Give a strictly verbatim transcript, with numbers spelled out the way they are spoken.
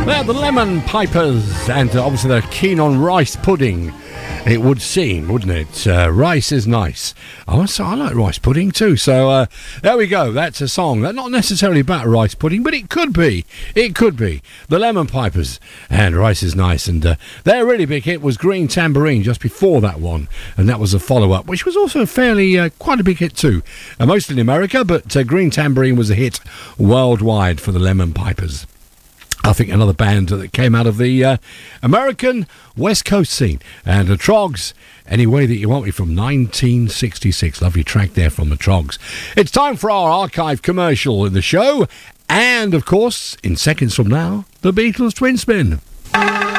They're the Lemon Pipers, and uh, obviously they're keen on rice pudding. It would seem, wouldn't it? Uh, rice is nice. Oh, so I like rice pudding too. So uh, there we go. That's a song. That's not necessarily about rice pudding, but it could be. It could be. The Lemon Pipers and Rice is Nice. And uh, their really big hit was Green Tambourine just before that one. And that was a follow-up, which was also fairly, uh, quite a big hit too. Uh, mostly in America, but uh, Green Tambourine was a hit worldwide for the Lemon Pipers. I think another band that came out of the uh, American West Coast scene. And the Troggs, Any Way That You Want Me, from nineteen sixty-six. Lovely track there from the Troggs. It's time for our archive commercial in the show. And, of course, in seconds from now, the Beatles Twin Spin.